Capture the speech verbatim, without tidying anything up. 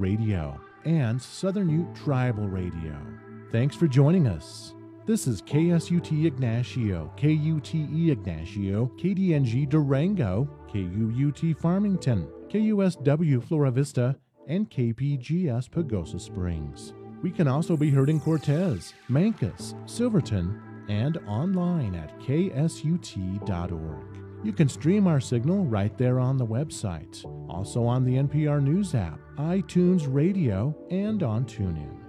Radio and Southern Ute Tribal Radio. Thanks for joining us. This is K S U T Ignacio, K U T E Ignacio, K D N G Durango, K U U T Farmington, K U S W Flora Vista, and K P G S Pagosa Springs. We can also be heard in Cortez, Mancos, Silverton, and online at K S U T dot org. You can stream our signal right there on the website, also on the N P R News app, iTunes Radio, and on TuneIn.